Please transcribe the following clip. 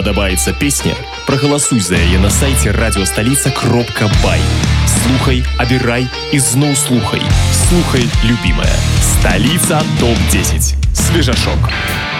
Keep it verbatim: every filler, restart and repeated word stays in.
падабаецца песня, прагаласуй за яе на сайце радиосталица кропка бай. Слухай, абірай і зноў слухай. Слухай, любимая. Столица топ десять. Свежашок.